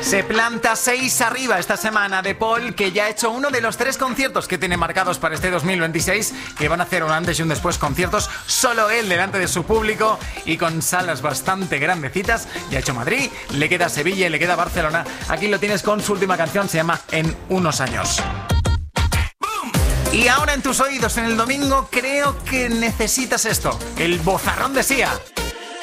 Se planta 6 arriba esta semana de Paul, que ya ha hecho uno de los 3 conciertos que tiene marcados para este 2026, que van a hacer un antes y un después conciertos, solo él delante de su público y con salas bastante grandecitas. Ya ha hecho Madrid, le queda Sevilla y le queda Barcelona. Aquí lo tienes con su última canción, se llama En unos años. Y ahora en tus oídos en el domingo creo que necesitas esto, el bozarrón de Sia.